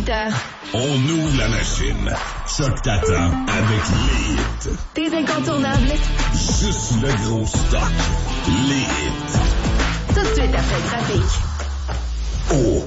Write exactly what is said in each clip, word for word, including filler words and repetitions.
huit heures. On ouvre la machine. Choc t'attend avec les hits. Tes incontournables. Juste le gros stock. Les hits. Tout de suite après le trafic. Oh!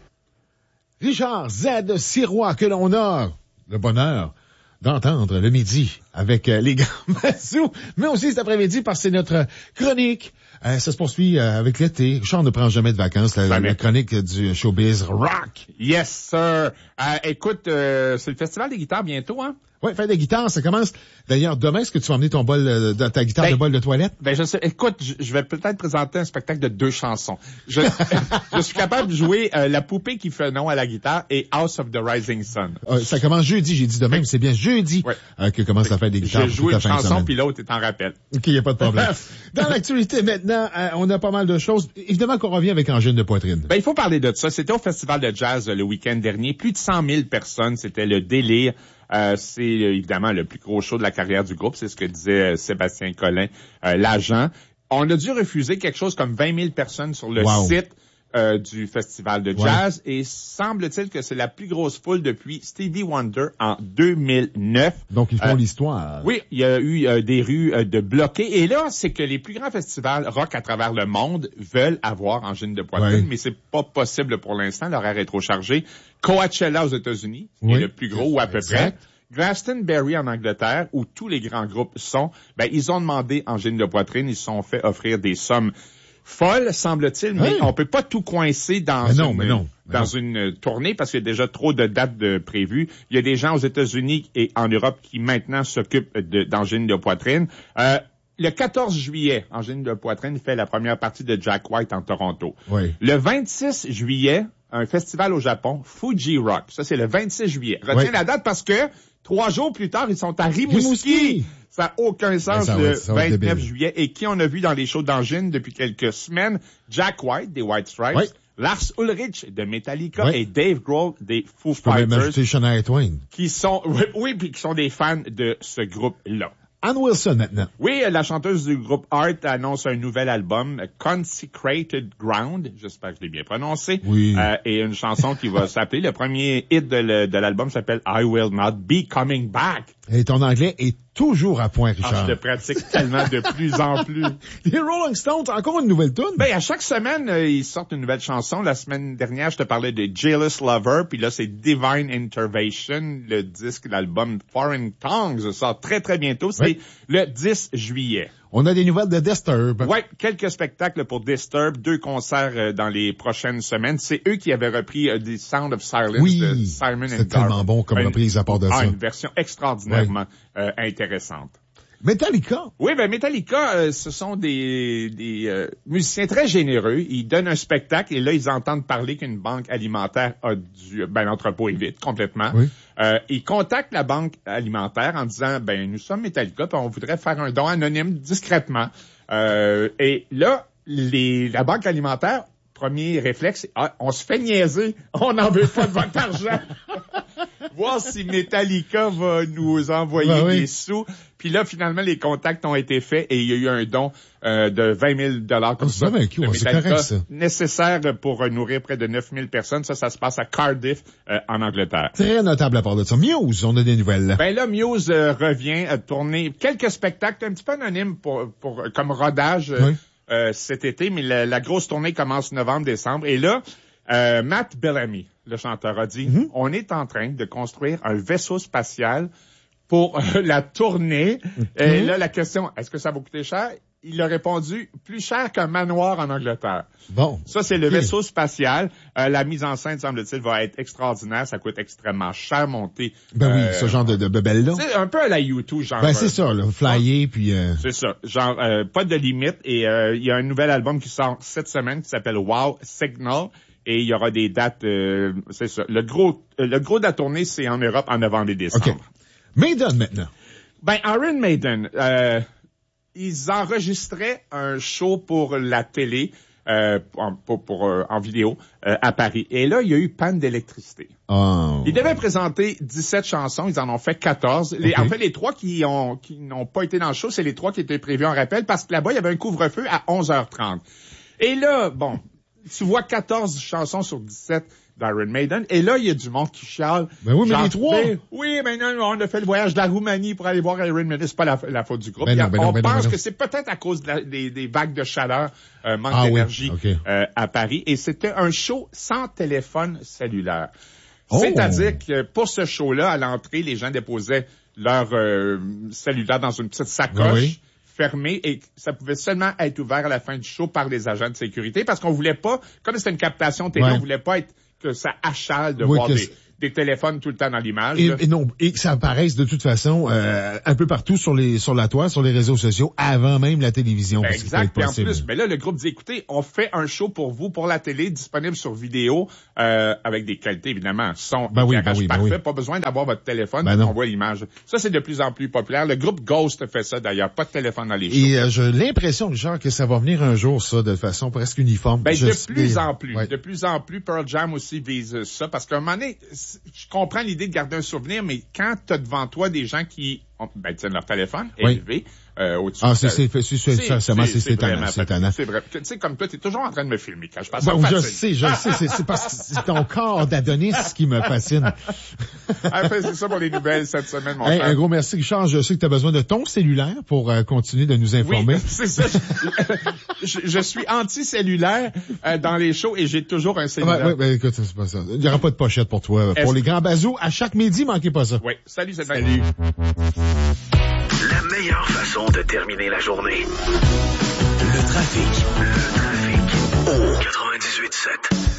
Richard Z. Sirois, que l'on a le bonheur d'entendre le midi avec euh, les grands Massou, mais aussi cet après-midi parce que c'est notre chronique. Euh, ça se poursuit euh, avec l'été. Richard ne prend jamais de vacances. La, la chronique du showbiz rock. Yes, sir. Euh, écoute, euh, c'est le Festival des guitares bientôt, hein? Oui, fête des guitares, ça commence. D'ailleurs, demain, est-ce que tu vas emmener ton bol, de, ta guitare ben, de bol de toilette? Ben, je sais. Écoute, je, je vais peut-être présenter un spectacle de deux chansons. Je, je suis capable de jouer euh, La poupée qui fait nom à la guitare et House of the Rising Sun. Euh, ça commence jeudi. J'ai dit demain, mais c'est bien jeudi ouais. euh, que commence la fête des guitares. Je joue une chanson, puis l'autre est en rappel. OK, il n'y a pas de problème. Dans l'actualité, maintenant, euh, on a pas mal de choses. Évidemment qu'on revient avec Angine de poitrine. Ben, il faut parler de ça. C'était au Festival de jazz euh, le week-end dernier. Plus de cent mille personnes. C'était le délire. Euh, c'est euh, évidemment le plus gros show de la carrière du groupe. C'est ce que disait euh, Sébastien Collin, euh, l'agent. On a dû refuser quelque chose comme vingt mille personnes sur le wow. site euh, du Festival de jazz. Ouais. Et semble-t-il que c'est la plus grosse foule depuis Stevie Wonder en deux mille neuf. Donc, ils font euh, l'histoire. Oui, il y a eu euh, des rues euh, de bloquées. Et là, c'est que les plus grands festivals rock à travers le monde veulent avoir Angine de poitrine, ouais. mais c'est pas possible pour l'instant. L'horaire est trop chargé. Coachella aux États-Unis, qui oui. est le plus gros, ou à peu exact. près. Glastonbury en Angleterre, où tous les grands groupes sont, ben, ils ont demandé Angine de poitrine, ils se sont fait offrir des sommes folles, semble-t-il, mais oui. on peut pas tout coincer dans, non, une, mais non, mais dans non. une tournée parce qu'il y a déjà trop de dates de prévues. Il y a des gens aux États-Unis et en Europe qui maintenant s'occupent de, d'Angine de poitrine. Euh, Le quatorze juillet, Angine de poitrine fait la première partie de Jack White en Toronto. Oui. Le vingt-six juillet, un festival au Japon, Fuji Rock. Ça, c'est le vingt-six juillet. Retiens oui. la date parce que trois jours plus tard, ils sont à Rimouski. Rimouski. Ça n'a aucun sens, ben, le vingt-neuf juillet. Et qui on a vu dans les shows d'Angine depuis quelques semaines? Jack White, des White Stripes. Oui. Lars Ulrich de Metallica oui. et Dave Grohl des Foo Je Fighters. Même ajouter Shania Twain. Qui sont, oui, oui, puis qui sont des fans de ce groupe-là. Ann Wilson, maintenant. Oui, la chanteuse du groupe Art annonce un nouvel album, Consecrated Ground, j'espère que je l'ai bien prononcé, oui. euh, et une chanson qui va s'appeler, le premier hit de, le, de l'album s'appelle I Will Not Be Coming Back. Et ton anglais est toujours à point, Richard. Ah, je le pratique tellement de plus en plus. Les Rolling Stones, encore une nouvelle tune? Ben, à chaque semaine, euh, ils sortent une nouvelle chanson. La semaine dernière, je te parlais de Jealous Lover, puis là, c'est Divine Intervention, le disque, l'album Foreign Tongues, ça sort très, très bientôt. C'est oui. le dix juillet. On a des nouvelles de Disturbed. Oui, quelques spectacles pour Disturbed, deux concerts euh, dans les prochaines semaines. C'est eux qui avaient repris euh, The Sound of Silence oui, de Simon and Garfunkel. C'est tellement bon comme une, reprise à part de ah, ça. Une version extraordinairement oui. euh, intéressante. Metallica. Oui, ben Metallica, euh, ce sont des, des euh, musiciens très généreux. Ils donnent un spectacle et là, ils entendent parler qu'une banque alimentaire a dû... Ben, l'entrepôt est vide complètement. Oui. Euh, ils contactent la banque alimentaire en disant, ben, nous sommes Metallica, puis on voudrait faire un don anonyme discrètement. Euh, et là, les, la banque alimentaire, premier réflexe, ah, on se fait niaiser, on n'en veut pas de votre argent. Voir si Metallica va nous envoyer ben oui. des sous. Puis là, finalement, les contacts ont été faits et il y a eu un don euh, de vingt mille dollars comme ça, de Metallica, ça. nécessaire pour nourrir près de neuf mille personnes. Ça, ça se passe à Cardiff, euh, en Angleterre. Très notable à part de ça. Muse, on a des nouvelles. Là. Ben là, Muse euh, revient à tourner quelques spectacles un petit peu anonymes pour, pour comme rodage euh, oui. euh, cet été, mais la, la grosse tournée commence novembre-décembre. Et là, euh, Matt Bellamy, le chanteur, a dit, mm-hmm. on est en train de construire un vaisseau spatial pour euh, la tournée. Mm-hmm. Et là, la question, est-ce que ça va coûter cher? Il a répondu, plus cher qu'un manoir en Angleterre. Bon. Ça, c'est le okay. vaisseau spatial. Euh, la mise en scène, semble-t-il, va être extraordinaire. Ça coûte extrêmement cher monter. Ben euh, oui, ce genre de, de bebelle-là. C'est un peu à la YouTube, genre. Ben c'est ça, là, flyer, puis... Euh... C'est ça, genre, euh, pas de limite. Et euh, il y a un nouvel album qui sort cette semaine qui s'appelle Wow Signal. Et il y aura des dates, euh, c'est ça. Le gros, euh, le gros de la tournée, c'est en Europe en novembre et décembre. Okay. Maiden, maintenant. Ben, Iron Maiden, euh, ils enregistraient un show pour la télé, euh, pour, pour, pour euh, en vidéo, euh, à Paris. Et là, il y a eu panne d'électricité. Oh. Ils devaient présenter dix-sept chansons, ils en ont fait quatorze. Les, okay. En fait, les trois qui ont, qui n'ont pas été dans le show, c'est les trois qui étaient prévus en rappel, parce que là-bas, il y avait un couvre-feu à onze heures trente. Et là, bon, tu vois quatorze chansons sur dix-sept, d'Iron Maiden. Et là, il y a du monde qui chiale. Ben oui, mais genre, les trois. Ben, oui, mais non, on a fait le voyage de la Roumanie pour aller voir Iron Maiden. C'est pas la, la faute du groupe. Ben non, ben non, on ben non, pense ben non. que c'est peut-être à cause de la, des, des vagues de chaleur, euh, manque Ah oui, d'énergie ok. euh, à Paris. Et c'était un show sans téléphone cellulaire. Oh. C'est-à-dire que pour ce show-là, à l'entrée, les gens déposaient leur euh, cellulaire dans une petite sacoche. Oui. Fermé, et ça pouvait seulement être ouvert à la fin du show par des agents de sécurité parce qu'on voulait pas, comme c'était une captation télé, Ouais. on voulait pas être que ça achale de Oui, voir que des, c'est- des téléphones tout le temps dans l'image. Et, là. et non, et que ça apparaisse de toute façon euh, un peu partout sur les sur la toile, sur les réseaux sociaux, avant même la télévision. Ben parce que ça exact. peut Puis être en possible. plus, mais là, le groupe dit, écoutez, on fait un show pour vous, pour la télé, disponible sur vidéo, euh, avec des qualités, évidemment, son, Ben oui, éclairage ben oui, ben parfait. oui. Pas besoin d'avoir votre téléphone Ben pour non. qu'on voit l'image. Ça, c'est de plus en plus populaire. Le groupe Ghost fait ça, d'ailleurs. Pas de téléphone dans les shows. Et euh, j'ai l'impression, Richard, que ça va venir un jour, ça, de façon presque uniforme. Ben, Je de sais- plus en plus. Ouais. De plus en plus, Pearl Jam aussi vise ça. Parce qu'à un moment donné, c- je comprends l'idée de garder un souvenir, mais quand tu as devant toi des gens qui ont, ben, tiennent leur téléphone Oui. élevé, euh, au-dessus. Ah, c'est, de- c'est, c'est, c'est, c'est, c'est, c'est, c'est étonnant, vraiment c'est étonnant. C'est vrai. Tu sais, comme toi, t'es toujours en train de me filmer quand je passe Bon, ça je facile. sais, je sais, c'est, c'est parce que c'est ton corps d'Adonis qui me fascine. Ah, fait, c'est ça pour les nouvelles cette semaine, mon Hey, frère. un gros merci, Richard. Je sais que tu as besoin de ton cellulaire pour euh, continuer de nous informer. Oui, c'est ça. Je, je suis anti-cellulaire euh, dans les shows et j'ai toujours un Ouais, cellulaire. ouais, ben, écoute, c'est pas ça. Il n'y aura pas de pochette pour toi. Est-ce Pour les que- grands bazous, à chaque midi, manquez pas ça. Oui. Salut, c'est Salut. La meilleure façon de terminer la journée. Le trafic. Le trafic. Au quatre-vingt-dix-huit sept.